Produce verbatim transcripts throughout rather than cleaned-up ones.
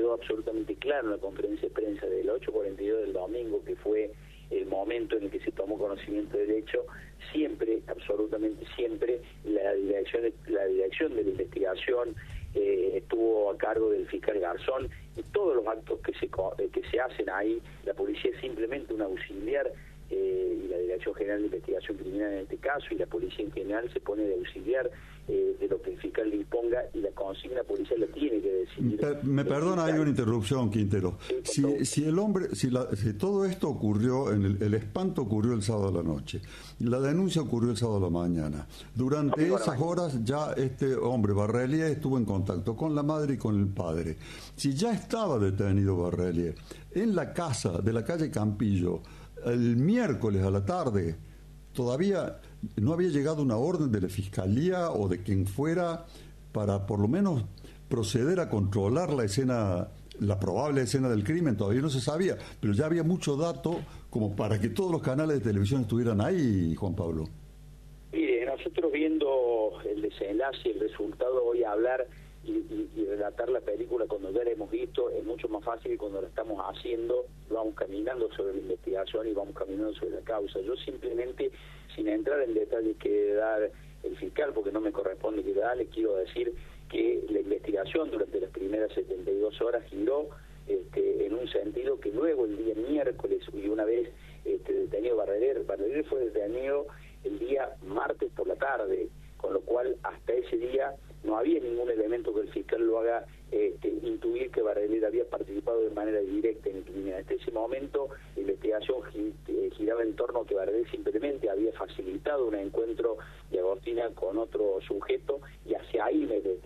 quedó absolutamente claro en la conferencia de prensa del ocho cuarenta y dos del domingo, que fue el momento en el que se tomó conocimiento del hecho, siempre, absolutamente siempre, la dirección, la dirección de la investigación eh, estuvo a cargo del fiscal Garzón, y todos los actos que se, que se hacen ahí, la policía es simplemente un auxiliar, eh, y la Dirección General de Investigación Criminal en este caso, y la policía en general se pone de auxiliar eh, de lo que el fiscal le imponga, y la consigna policial la tiene que decidir. Per, me perdona, hay una interrupción, Quintero. Sí, si, si el hombre, si, la, si todo esto ocurrió, en el, el espanto ocurrió el sábado a la noche, la denuncia ocurrió el sábado a la mañana, durante no, esas horas ya este hombre, Barrelier, estuvo en contacto con la madre y con el padre. Si ya estaba detenido Barrelier en la casa de la calle Campillo el miércoles a la tarde, todavía no había llegado una orden de la Fiscalía o de quien fuera para por lo menos proceder a controlar la escena, la probable escena del crimen. Todavía no se sabía, pero ya había mucho dato como para que todos los canales de televisión estuvieran ahí, Juan Pablo. Mire, nosotros viendo el desenlace y el resultado, voy a hablar y, y, y relatar la película cuando ya la hemos visto. Es mucho más fácil que cuando la estamos haciendo, vamos caminando sobre la investigación y vamos caminando sobre la causa. Yo simplemente, sin entrar en detalles que debe dar el fiscal, porque no me corresponde que darle, quiero decir que la investigación durante las primeras setenta y dos horas giró este, en un sentido que luego el día miércoles, y una vez este, detenido Barrelier, Barrelier fue detenido el día martes por la tarde, con lo cual hasta ese día no había ningún elemento que el fiscal lo haga este, intuir que Barrelier había participado de manera directa en el crimen. Hasta ese momento la investigación giraba en torno a que Barrelier simplemente había facilitado un encuentro de Agostina con otro sujeto, y hacia ahí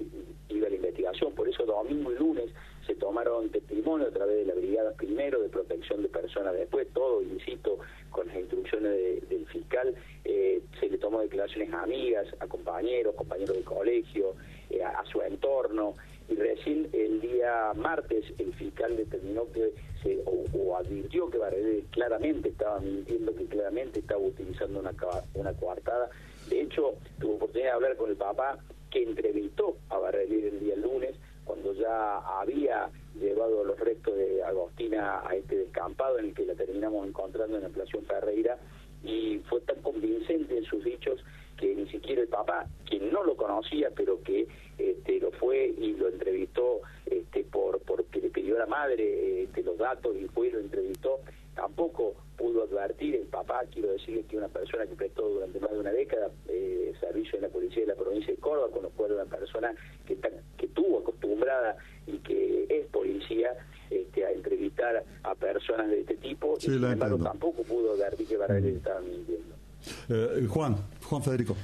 iba la investigación. Por eso domingo y lunes se tomaron testimonio a través de la brigada primero de protección de personas, después todo, insisto, con las instrucciones de, del fiscal, eh, se le tomó declaraciones a amigas, a compañeros, compañeros de colegio, eh, a, a su entorno, y recién el día martes el fiscal determinó que se, o, o advirtió que Barrelier claramente estaba mintiendo, que claramente estaba utilizando una, una coartada. De hecho, tuve oportunidad de hablar con el papá, que entrevistó a Barrelier el día lunes, cuando ya había llevado los restos de Agostina a este descampado en el que la terminamos encontrando en la Plaza Ferreira, y fue tan convincente en sus dichos que ni siquiera el papá, quien no lo conocía, pero que este, lo fue y lo entrevistó este, por porque le pidió a la madre este, los datos, y fue y lo entrevistó, tampoco pudo advertir el papá. Quiero decirle que una persona que prestó durante más de una década eh, servicio en la policía de la provincia de Córdoba, con lo cual una persona que, está, que estuvo acostumbrada y que es policía este, a entrevistar a personas de este tipo, sí, y sin embargo entiendo. Tampoco pudo advertir que Barrelier estaba mintiendo. Eh, Juan, Juan Federico.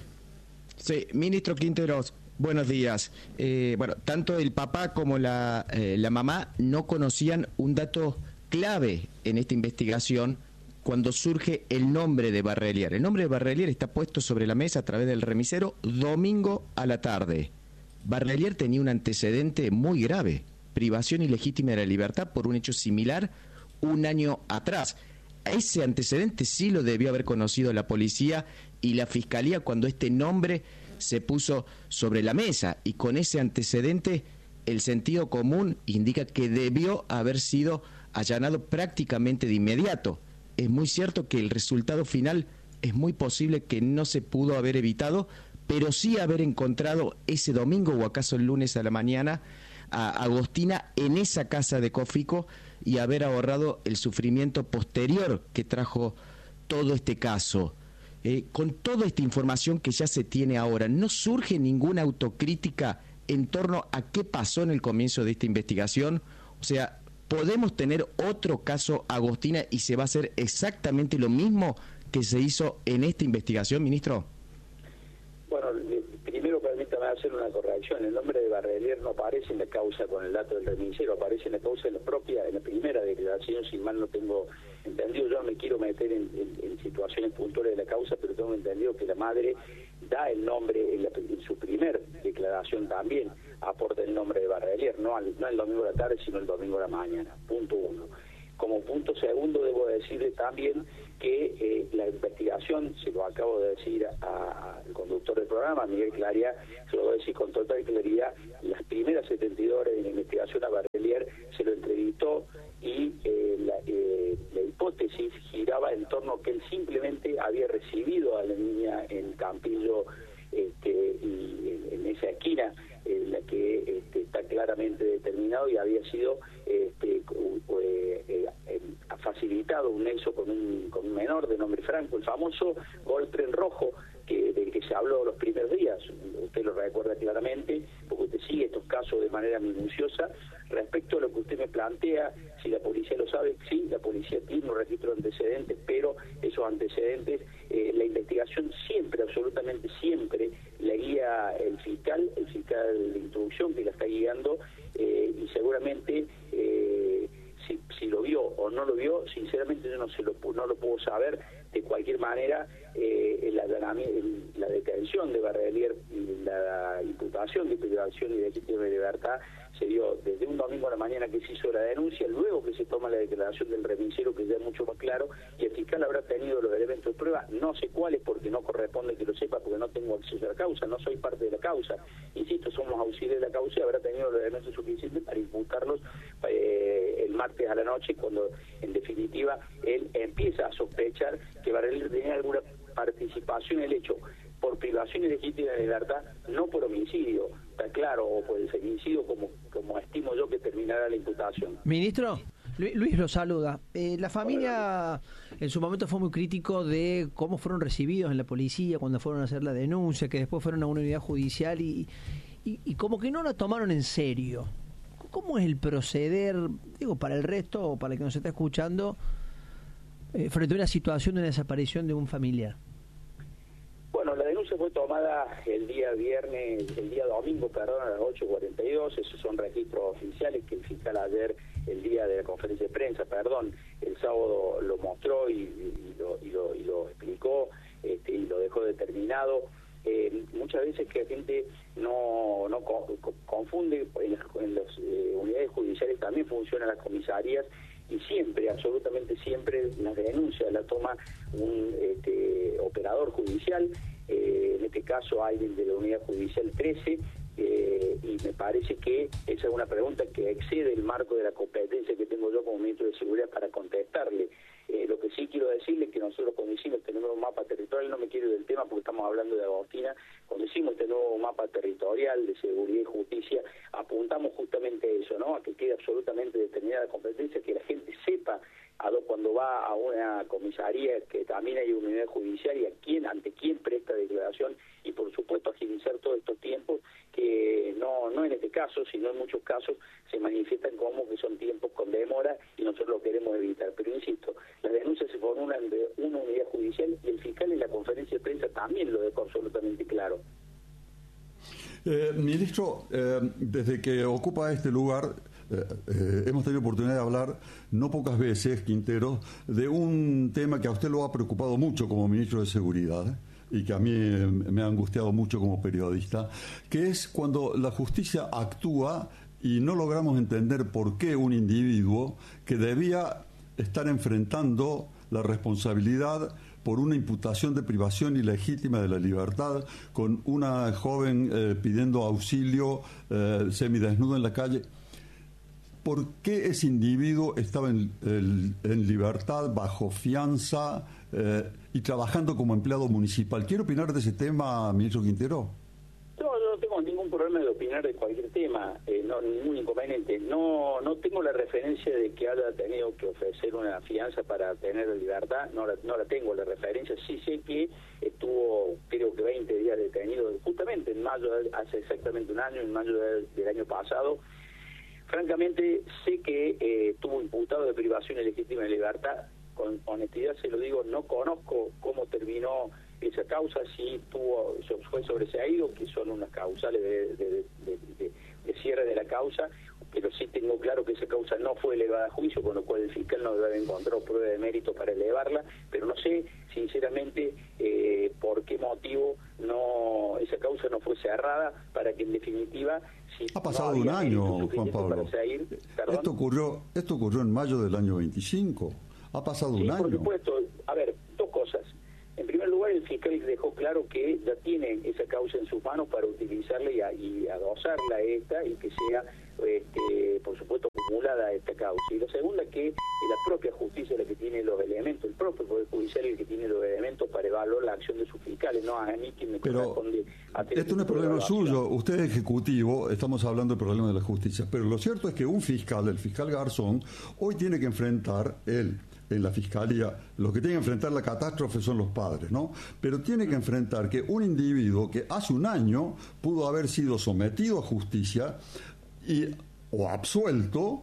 Sí, ministro Quinteros, buenos días. Eh, bueno, tanto el papá como la, eh, la mamá no conocían un dato clave en esta investigación cuando surge el nombre de Barrelier. El nombre de Barrelier está puesto sobre la mesa a través del remisero domingo a la tarde. Barrelier tenía un antecedente muy grave, privación ilegítima de la libertad por un hecho similar un año atrás. Ese antecedente sí lo debió haber conocido la policía y la fiscalía cuando este nombre se puso sobre la mesa, y con ese antecedente el sentido común indica que debió haber sido allanado prácticamente de inmediato. Es muy cierto que el resultado final es muy posible que no se pudo haber evitado, pero sí haber encontrado ese domingo o acaso el lunes a la mañana a Agostina en esa casa de Cofico, y haber ahorrado el sufrimiento posterior que trajo todo este caso. Eh, con toda esta información que ya se tiene ahora, ¿no surge ninguna autocrítica en torno a qué pasó en el comienzo de esta investigación? O sea, ¿podemos tener otro caso Agostina y se va a hacer exactamente lo mismo que se hizo en esta investigación, ministro? Bueno, primero permítame hacer una corrección. El nombre de Barrelier no aparece en la causa con el dato del remisero, aparece en la causa en la propia, en la primera declaración, si mal no tengo entendido. Yo no me quiero meter en, en, en situaciones puntuales de la causa, pero tengo entendido que la madre da el nombre en, la, en su primer declaración también, aporta el nombre de Barrelier, no, al, no el domingo de la tarde, sino el domingo de la mañana, punto uno. Como punto segundo, debo decirle también que eh, la investigación, se lo acabo de decir al conductor del programa, Miguel Claria, se lo voy a decir con total claridad, las primeras setenta y dos horas de la investigación a Barrelier se lo supuesto, y eh, la, eh, la hipótesis giraba en torno a que él simplemente había recibido a la niña en Campillo, este, y en, en esa esquina en la que este, está claramente determinado, y había sido este, eh, eh, eh, facilitado un nexo con un, con un menor de nombre Franco, el famoso golpe en rojo que, del que se habló los primeros días. Usted lo recuerda claramente, porque usted sigue estos casos de manera minuciosa. Respecto a lo que usted me plantea, si la policía lo sabe, sí, la policía tiene un registro de antecedentes, pero esos antecedentes, eh, la investigación siempre, absolutamente siempre, la guía el fiscal, el fiscal de instrucción que la está guiando, eh, y seguramente eh, si, si lo vio o no lo vio, sinceramente yo no se lo no lo puedo saber. De cualquier manera, eh, la, la detención de Barrelier y la imputación de privación ilegítima de libertad se dio desde un domingo a la mañana que se hizo la denuncia, luego que se toma la declaración del remisero, que ya es mucho más claro, y el fiscal habrá tenido los elementos de prueba, no sé cuáles, porque no corresponde que lo sepa, porque no tengo acceso a la causa, no soy parte de la causa. Insisto, somos auxiliares de la causa y habrá tenido los elementos suficientes para imputarlos eh, el martes a la noche, cuando en definitiva él empieza a sospechar que Barrelier tenía alguna participación en el hecho por privación ilegítima de libertad, no por homicidio, está claro, o por el feminicidio, como, como estimo yo que terminará la imputación. Ministro, Luis lo saluda. Eh, la familia en su momento fue muy crítico de cómo fueron recibidos en la policía cuando fueron a hacer la denuncia, que después fueron a una unidad judicial y, y, y como que no la tomaron en serio. ¿Cómo es el proceder, digo, para el resto o para el que nos está escuchando, eh, frente a una situación de una desaparición de un familiar? Bueno, la denuncia fue tomada el día viernes, el día domingo, perdón, a las ocho cuarenta y dos. Esos son registros oficiales que el fiscal ayer, el día de la conferencia de prensa, perdón, el sábado lo mostró y, y, lo, y, lo, y lo explicó, este, y lo dejó determinado. Eh, muchas veces que la gente no, no confunde, en las, en las eh, unidades judiciales también funcionan las comisarías, y siempre, absolutamente siempre, las denuncias la toma un este, operador judicial, eh, en este caso alguien de la unidad judicial trece, eh, y me parece que esa es una pregunta que excede el marco de la competencia que tengo yo como ministro de Seguridad para contestarle. Eh, lo que sí quiero decirle es que nosotros cuando hicimos este nuevo mapa territorial, no me quiero ir del tema porque estamos hablando de Agostina, cuando hicimos este nuevo mapa territorial de seguridad y justicia, apuntamos justamente a eso, ¿no? A que quede absolutamente determinada la competencia, que la gente sepa a do, cuando va a una comisaría que también hay una unidad judicial y a quién, ante quién presta declaración, y por supuesto agilizar todos estos tiempos que no, no en este caso, sino en muchos casos se manifiestan como que son tiempos con demora y nosotros lo queremos evitar. Pero insisto, las denuncias se formulan de una unidad judicial y el fiscal en la conferencia de prensa también lo dejó absolutamente claro. Eh, ministro, eh, desde que ocupa este lugar, eh, eh, hemos tenido oportunidad de hablar no pocas veces, Quintero, de un tema que a usted lo ha preocupado mucho como ministro de Seguridad, ¿eh? y que a mí me ha angustiado mucho como periodista, que es cuando la justicia actúa y no logramos entender por qué un individuo que debía estar enfrentando la responsabilidad por una imputación de privación ilegítima de la libertad, con una joven eh, pidiendo auxilio eh, semidesnuda en la calle. ¿Por qué ese individuo estaba en, en, en libertad, bajo fianza eh, y trabajando como empleado municipal? ¿Quiere opinar de ese tema, ministro Quintero? No, yo no tengo ningún problema de opinar de cualquier tema, eh, no ningún inconveniente. No no tengo la referencia de que haya tenido que ofrecer una fianza para tener la libertad, no la, no la tengo la referencia. Sí sé que estuvo, creo que veinte días detenido, justamente en mayo, hace exactamente un año, en mayo del, del año pasado. Francamente, sé que eh, estuvo imputado de privación ilegítima de libertad. Con honestidad se lo digo, no conozco cómo terminó esa causa, si tuvo, fue sobreseído, que son unas causales de, de, de, de, de cierre de la causa, pero sí tengo claro que esa causa no fue elevada a juicio, con lo cual el fiscal no debe haber encontrado prueba de mérito para elevarla, pero no sé, sinceramente, eh, por qué motivo no esa causa no fue cerrada, para que en definitiva... Si ha pasado no un año, Juan Pablo. Seguir, esto ocurrió esto ocurrió en mayo del año veinticinco. Ha pasado sí, un año. Por supuesto. A ver, dos cosas. En primer lugar, el fiscal dejó claro que ya tiene esa causa en sus manos para utilizarla y, a, y adosarla a esta y que sea, este, por supuesto, acumulada cerrada esta causa. Y la segunda, que la propia justicia es la que tiene los elementos, el propio Poder Judicial es el que tiene los elementos para evaluar la acción de sus fiscales, no a mí quien me pero corresponde hacer esto no es problema suyo, usted es ejecutivo, estamos hablando del problema de la justicia, pero lo cierto es que un fiscal, el fiscal Garzón, hoy tiene que enfrentar él, en la fiscalía, los que tienen que enfrentar la catástrofe son los padres, ¿no? Pero tiene que enfrentar que un individuo que hace un año pudo haber sido sometido a justicia y, o absuelto,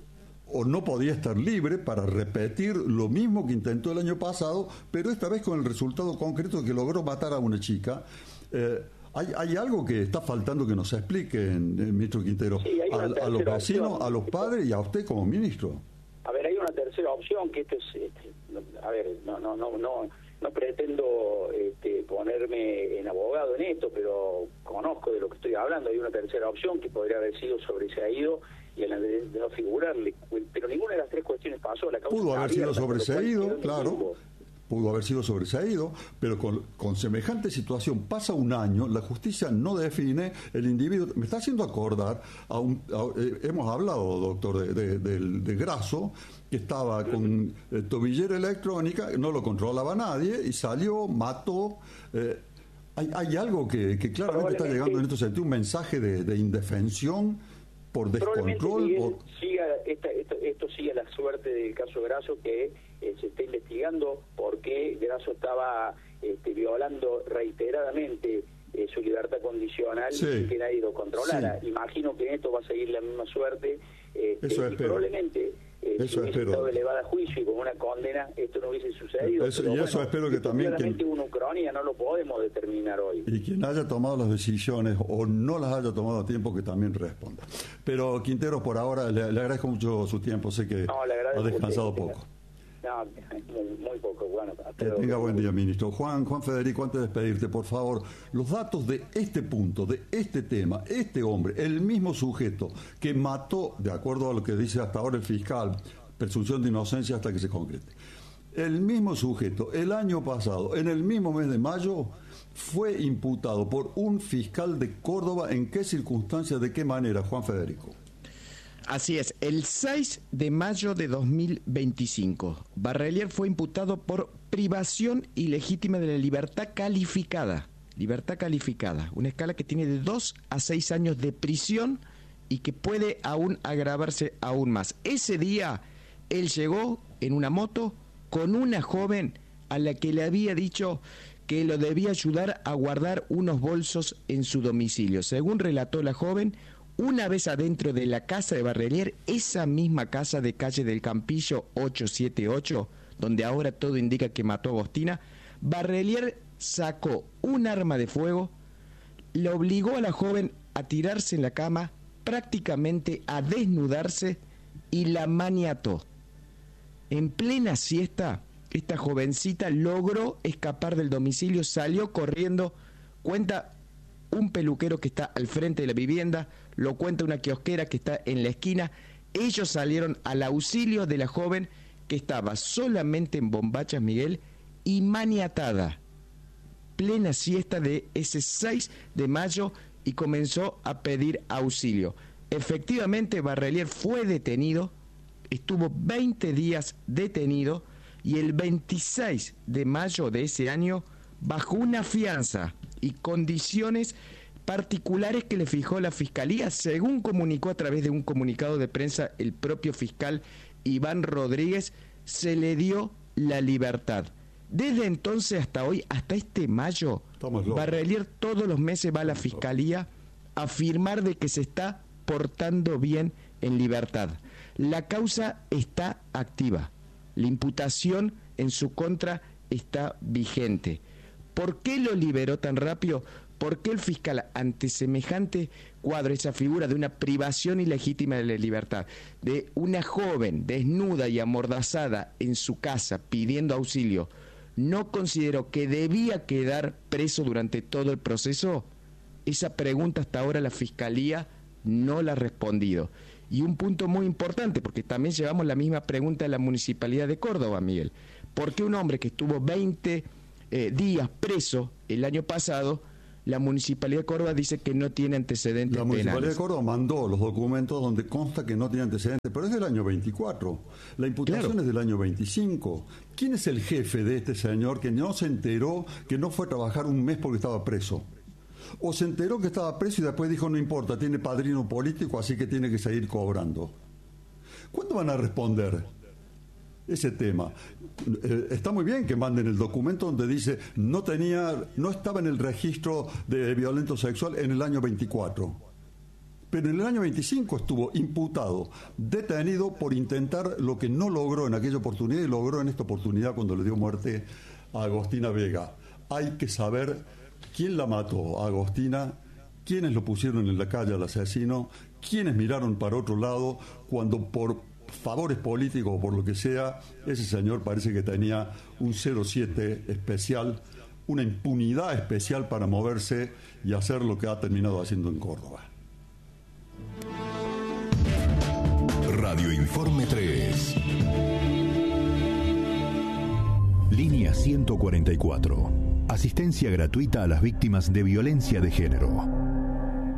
o no podía estar libre para repetir lo mismo que intentó el año pasado, pero esta vez con el resultado concreto de que logró matar a una chica. Eh, hay, hay algo que está faltando que nos explique, eh, ministro Quintero, sí, a, a los vecinos, opción. a los padres y a usted como ministro. A ver, hay una tercera opción, que esto es, este, a ver, no no no no no pretendo este, ponerme en abogado en esto, pero conozco de lo que estoy hablando. Hay una tercera opción que podría haber sido sobreseído y en la de, de no figurarle, pero ninguna de las tres cuestiones pasó. La causa pudo haber sido abierta, sobreseído, claro. Pudo haber sido sobreseído, pero con, con semejante situación pasa un año, la justicia no define, el individuo. Me está haciendo acordar, a un, a, eh, hemos hablado, doctor, de, de, de, de Grasso, que estaba con eh, tobillera electrónica, no lo controlaba nadie, y salió, mató. Eh, hay, hay algo que, que claramente está llegando en este sentido, un mensaje de, de indefensión por descontrol. Miguel, por... siga esta, esto, esto sigue la suerte del caso Grasso, que eh, se está investigando por qué Grasso estaba este, violando reiteradamente eh, su libertad condicional, sí, sin que nadie lo controlara. Sí. Imagino que en esto va a seguir la misma suerte, este, Eso y espero. probablemente eh, eso si hubiese espero. estado elevada a juicio y con una condena, esto no hubiese sucedido. Eso, pero y bueno, eso espero que también... Claramente quien... una ucronía no lo podemos determinar hoy. Y quien haya tomado las decisiones o no las haya tomado a tiempo, que también responda. Pero Quintero, por ahora, le, le agradezco mucho su tiempo, sé que no, ha descansado usted, poco. No, muy, muy poco. Bueno, que tenga buen día, ministro. Juan, Juan Federico, antes de despedirte, por favor, los datos de este punto, de este tema, este hombre, el mismo sujeto que mató, de acuerdo a lo que dice hasta ahora el fiscal, presunción de inocencia hasta que se concrete, el mismo sujeto, el año pasado, en el mismo mes de mayo, fue imputado por un fiscal de Córdoba. ¿En qué circunstancias, de qué manera, Juan Federico? Así es, el seis de mayo de dos mil veinticinco, Barrelier fue imputado por privación ilegítima de la libertad calificada. Libertad calificada, una escala que tiene de dos a seis años de prisión y que puede aún agravarse aún más. Ese día, él llegó en una moto con una joven a la que le había dicho que lo debía ayudar a guardar unos bolsos en su domicilio. Según relató la joven, una vez adentro de la casa de Barrelier, esa misma casa de calle del Campillo ochocientos setenta y ocho, donde ahora todo indica que mató a Agostina, Barrelier sacó un arma de fuego, le obligó a la joven a tirarse en la cama, prácticamente a desnudarse, y la maniató. En plena siesta, esta jovencita logró escapar del domicilio, salió corriendo, cuenta un peluquero que está al frente de la vivienda, lo cuenta una kiosquera que está en la esquina. Ellos salieron al auxilio de la joven, que estaba solamente en bombachas, Miguel, y maniatada. Plena siesta de ese seis de mayo, y comenzó a pedir auxilio. Efectivamente, Barrelier fue detenido, estuvo veinte días detenido, y el veintiséis de mayo de ese año, bajo una fianza y condiciones particulares que le fijó la Fiscalía, según comunicó a través de un comunicado de prensa el propio fiscal Iván Rodríguez, se le dio la libertad. Desde entonces hasta hoy, hasta este mayo, Barrelier todos los meses va a la Fiscalía a afirmar de que se está portando bien en libertad. La causa está activa, la imputación en su contra está vigente. ¿Por qué lo liberó tan rápido? ¿Por qué el fiscal, ante semejante cuadro, esa figura de una privación ilegítima de la libertad, de una joven desnuda y amordazada en su casa pidiendo auxilio, no consideró que debía quedar preso durante todo el proceso? Esa pregunta hasta ahora la Fiscalía no la ha respondido. Y un punto muy importante, porque también llevamos la misma pregunta a la Municipalidad de Córdoba, Miguel. ¿Por qué un hombre que estuvo veinte eh, días preso el año pasado la Municipalidad de Córdoba dice que no tiene antecedentes La penales. Municipalidad de Córdoba mandó los documentos donde consta que no tiene antecedentes, pero es del año veinticuatro. La imputación Claro. es del año veinticinco. ¿Quién es el jefe de este señor que no se enteró que no fue a trabajar un mes porque estaba preso? O se enteró que estaba preso y después dijo, no importa, tiene padrino político, así que tiene que seguir cobrando. ¿Cuándo van a responder ese tema? Eh, está muy bien que manden el documento donde dice no tenía, no estaba en el registro de violento sexual en el año veinticuatro, pero en el año veinticinco estuvo imputado, detenido por intentar lo que no logró en aquella oportunidad y logró en esta oportunidad cuando le dio muerte a Agostina Vega. Hay que saber quién la mató a Agostina, quiénes lo pusieron en la calle al asesino, quiénes miraron para otro lado cuando por favores políticos o por lo que sea, ese señor parece que tenía un cero siete especial, una impunidad especial para moverse y hacer lo que ha terminado haciendo en Córdoba. Radio Informe tres. Línea ciento cuarenta y cuatro. Asistencia gratuita a las víctimas de violencia de género.